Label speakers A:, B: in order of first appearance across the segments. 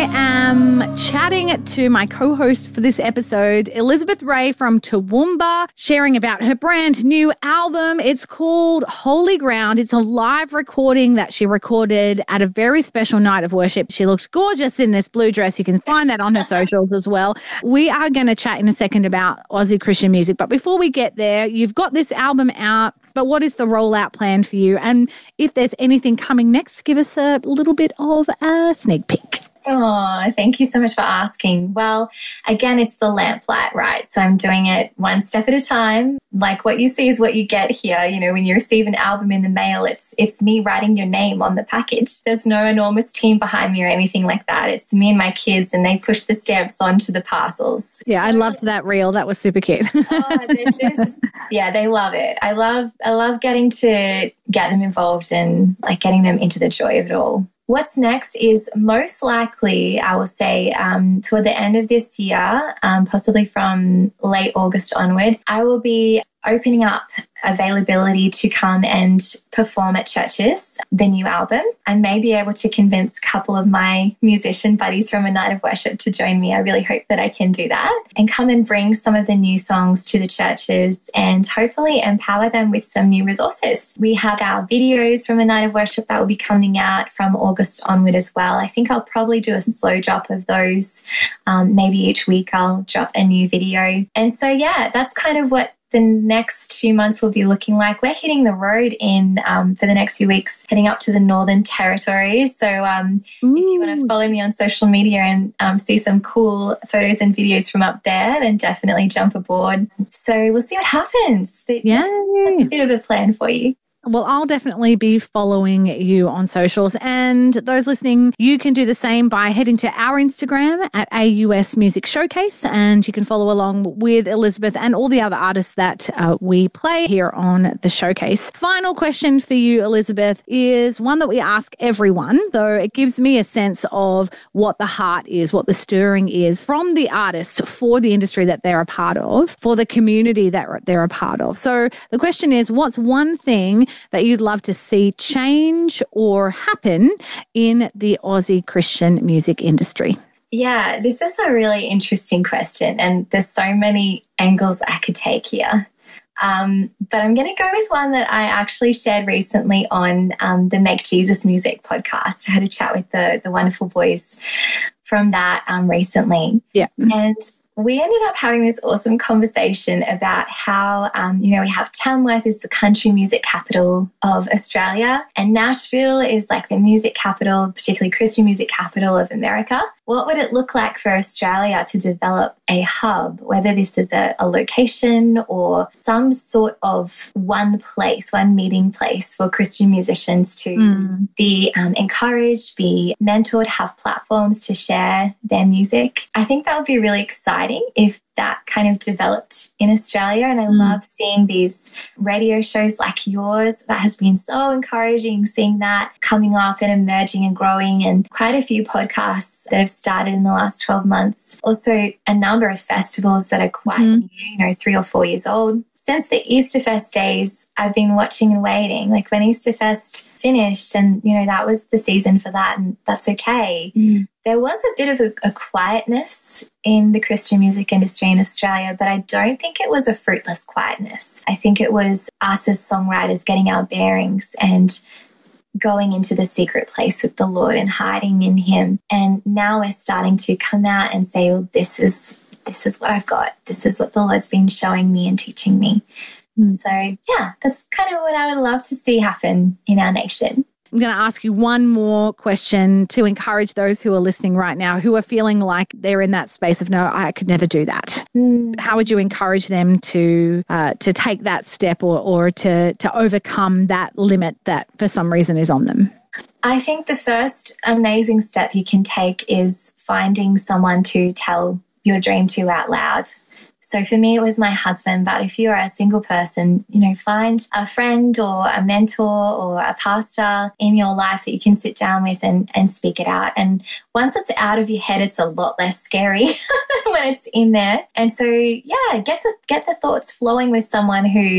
A: am chatting to my co-host for this episode, Elizabeth Ray from Toowoomba, sharing about her brand new album. It's called Holy Ground. It's a live recording that she recorded at a very special night of worship. She looks gorgeous in this blue dress. You can find that on her socials as well. We are going to chat in a second about Aussie Christian music. But before we get there, you've got this album out. But what is the rollout plan for you? And if there's anything coming next, give us a little bit of a sneak peek.
B: Oh, thank you so much for asking. Well, again, it's the lamplight, right? So I'm doing it one step at a time. Like what you see is what you get here. You know, when you receive an album in the mail, it's me writing your name on the package. There's no enormous team behind me or anything like that. It's me and my kids, and they push the stamps onto the parcels.
A: Yeah, I loved that reel. That was super cute.
B: They're just, yeah, they love it. I love getting to get them involved and like getting them into the joy of it all. What's next is most likely, I will say, toward the end of this year, possibly from late August onward, I will be opening up availability to come and perform at churches, the new album. I may be able to convince a couple of my musician buddies from A Night of Worship to join me. I really hope that I can do that and come and bring some of the new songs to the churches and hopefully empower them with some new resources. We have our videos from A Night of Worship that will be coming out from August onward as well. I think I'll probably do a slow drop of those. Maybe each week I'll drop a new video. And so, yeah, that's kind of what the next few months will be looking like. We're hitting the road for the next few weeks, heading up to the Northern Territory. So if you want to follow me on social media and see some cool photos and videos from up there, then definitely jump aboard. So we'll see what happens. But
A: yeah,
B: that's a bit of a plan for you.
A: Well, I'll definitely be following you on socials. And those listening, you can do the same by heading to our Instagram at AUS Music Showcase. And you can follow along with Elizabeth and all the other artists that we play here on the showcase. Final question for you, Elizabeth, is one that we ask everyone, though it gives me a sense of what the heart is, what the stirring is from the artists for the industry that they're a part of, for the community that they're a part of. So the question is, what's one thing that you'd love to see change or happen in the Aussie Christian music industry?
B: Yeah, this is a really interesting question, and there's so many angles I could take here. But I'm going to go with one that I actually shared recently on the Make Jesus Music podcast. I had a chat with the wonderful boys from that recently.
A: Yeah.
B: And we ended up having this awesome conversation about how, we have Tamworth is the country music capital of Australia, and Nashville is like the music capital, particularly Christian music capital of America. What would it look like for Australia to develop a hub, whether this is a location or some sort of one place, one meeting place for Christian musicians to be encouraged, be mentored, have platforms to share their music? I think that would be really exciting if that kind of developed in Australia. And I love seeing these radio shows like yours. That has been so encouraging, seeing that coming off and emerging and growing, and quite a few podcasts that have started in the last 12 months. Also, a number of festivals that are quite new, 3 or 4 years old. Since the Easterfest days, I've been watching and waiting. Like when Easterfest finished and, that was the season for that, and that's okay. There was a bit of a quietness in the Christian music industry in Australia, but I don't think it was a fruitless quietness. I think it was us as songwriters getting our bearings and going into the secret place with the Lord and hiding in Him. And now we're starting to come out and say, well, this is what I've got. This is what the Lord's been showing me and teaching me. So, yeah, that's kind of what I would love to see happen in our nation.
A: I'm going to ask you one more question to encourage those who are listening right now who are feeling like they're in that space of, no, I could never do that. How would you encourage them to take that step or to overcome that limit that for some reason is on them?
B: I think the first amazing step you can take is finding someone to tell your dream to out loud. So for me, it was my husband. But if you are a single person, find a friend or a mentor or a pastor in your life that you can sit down with and speak it out. And once it's out of your head, it's a lot less scary when it's in there. And so, yeah, get the thoughts flowing with someone who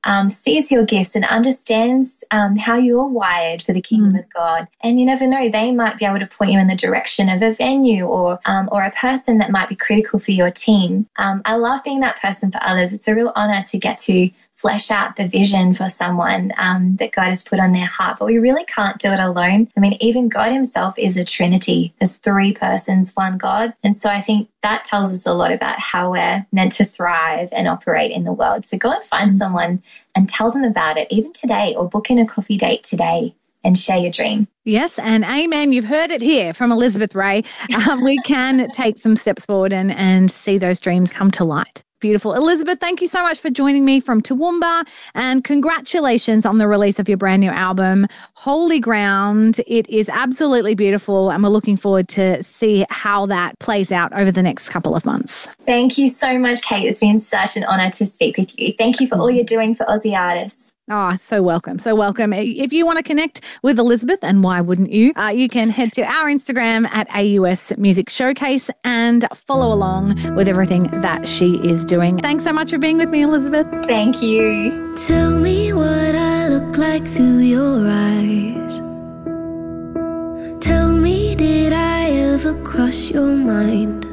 B: sees your gifts and understands how you're wired for the kingdom of God. And you never know, they might be able to point you in the direction of a venue or a person that might be critical for your team. I love being that person for others. It's a real honor to get to flesh out the vision for someone that God has put on their heart. But we really can't do it alone. I mean, even God himself is a Trinity. There's 3 persons, one God. And so I think that tells us a lot about how we're meant to thrive and operate in the world. So go and find someone and tell them about it, even today, or book in a coffee date today and share your dream.
A: Yes, and amen. You've heard it here from Elizabeth Ray. We can take some steps forward and see those dreams come to light. Beautiful. Elizabeth, thank you so much for joining me from Toowoomba, and congratulations on the release of your brand new album, Holy Ground. It is absolutely beautiful, and we're looking forward to see how that plays out over the next couple of months.
B: Thank you so much, Kate. It's been such an honour to speak with you. Thank you for all you're doing for Aussie artists.
A: Oh, so welcome. So welcome. If you want to connect with Elizabeth, and why wouldn't you, you can head to our Instagram at AUS Music Showcase and follow along with everything that she is doing. Thanks so much for being with me, Elizabeth.
B: Thank you.
C: Tell me what I look like through your eyes. Tell me, did I ever cross your mind?